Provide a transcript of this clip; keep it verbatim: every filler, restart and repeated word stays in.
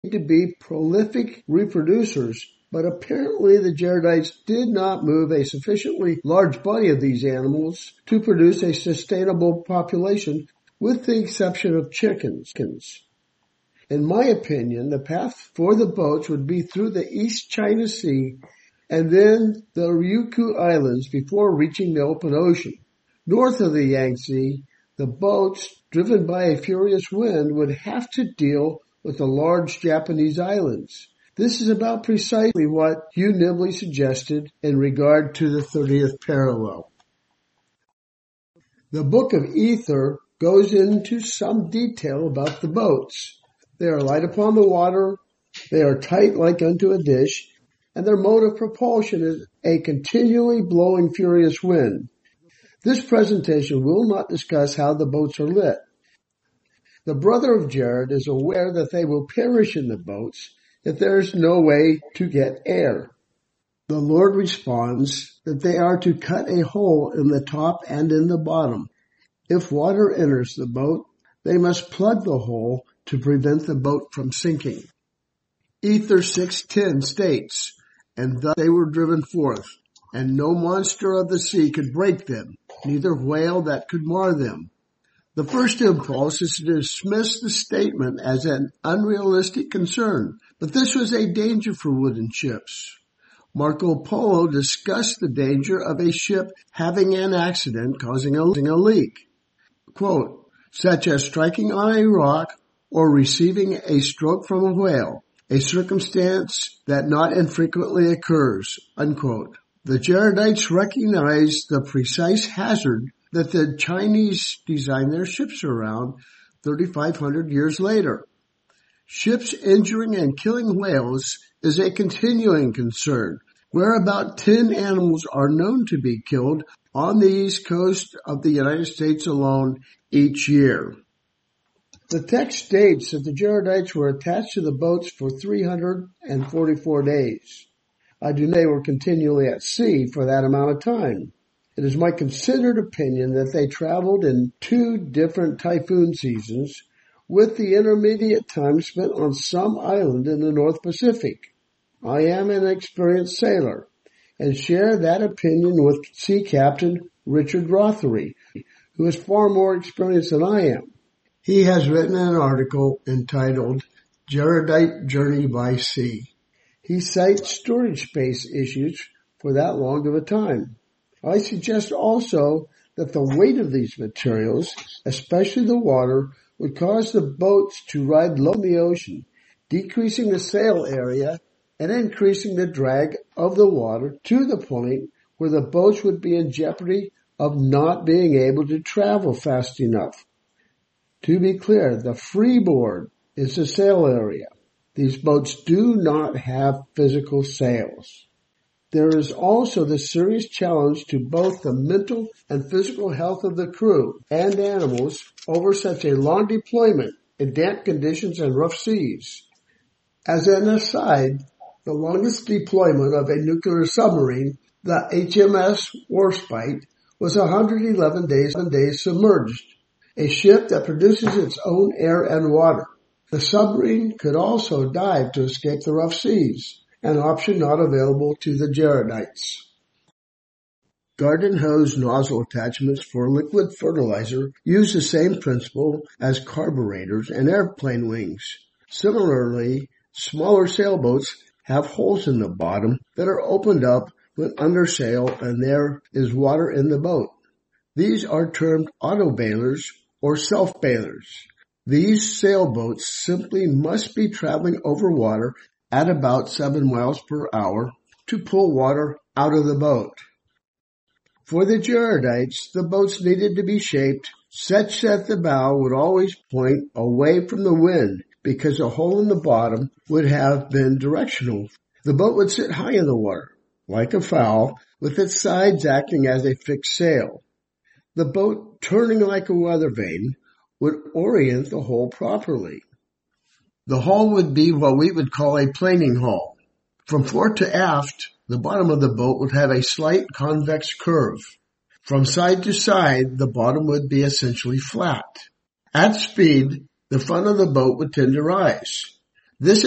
to be prolific reproducers, but apparently the Jaredites did not move a sufficiently large body of these animals to produce a sustainable population, with the exception of chickens. In my opinion, the path for the boats would be through the East China Sea and then the Ryukyu Islands before reaching the open ocean. North of the Yangtze, the boats, driven by a furious wind, would have to deal with the large Japanese islands. This is about precisely what Hugh Nibley suggested in regard to the thirtieth parallel. The Book of Ether goes into some detail about the boats. They are light upon the water, they are tight like unto a dish, and their mode of propulsion is a continually blowing furious wind. This presentation will not discuss how the boats are lit. The brother of Jared is aware that they will perish in the boats if there is no way to get air. The Lord responds that they are to cut a hole in the top and in the bottom. If water enters the boat, they must plug the hole to prevent the boat from sinking. Ether six ten states, and thus they were driven forth, and no monster of the sea could break them, neither whale that could mar them. The first impulse is to dismiss the statement as an unrealistic concern, but this was a danger for wooden ships. Marco Polo discussed the danger of a ship having an accident causing a leak. Quote, such as striking on a rock or receiving a stroke from a whale, a circumstance that not infrequently occurs, unquote. The Jaredites recognized the precise hazard that the Chinese designed their ships around thirty-five hundred years later. Ships injuring and killing whales is a continuing concern, where about ten animals are known to be killed on the east coast of the United States alone each year. The text states that the Jaredites were attached to the boats for three hundred forty-four days. I do know they were continually at sea for that amount of time. It is my considered opinion that they traveled in two different typhoon seasons, with the intermediate time spent on some island in the North Pacific. I am an experienced sailor and share that opinion with Sea Captain Richard Rothery, who is far more experienced than I am. He has written an article entitled Jaredite Journey by Sea. He cites storage space issues for that long of a time. I suggest also that the weight of these materials, especially the water, would cause the boats to ride low in the ocean, decreasing the sail area and increasing the drag of the water to the point where the boats would be in jeopardy of not being able to travel fast enough. To be clear, the freeboard is the sail area. These boats do not have physical sails. There is also the serious challenge to both the mental and physical health of the crew and animals over such a long deployment in damp conditions and rough seas. As an aside, the longest deployment of a nuclear submarine, the H M S Warspite, was one hundred eleven days, days submerged, a ship that produces its own air and water. The submarine could also dive to escape the rough seas, an option not available to the Jaredites. Garden hose nozzle attachments for liquid fertilizer use the same principle as carburetors and airplane wings. Similarly, smaller sailboats have holes in the bottom that are opened up when under sail and there is water in the boat. These are termed auto bailers or self-bailers. These sailboats simply must be traveling over water at about seven miles per hour to pull water out of the boat. For the Jaredites, the boats needed to be shaped such that the bow would always point away from the wind because a hole in the bottom would have been directional. The boat would sit high in the water, like a fowl, with its sides acting as a fixed sail. The boat, turning like a weather vane, would orient the hull properly. The hull would be what we would call a planing hull. From fore to aft, the bottom of the boat would have a slight convex curve. From side to side, the bottom would be essentially flat. At speed, the front of the boat would tend to rise. This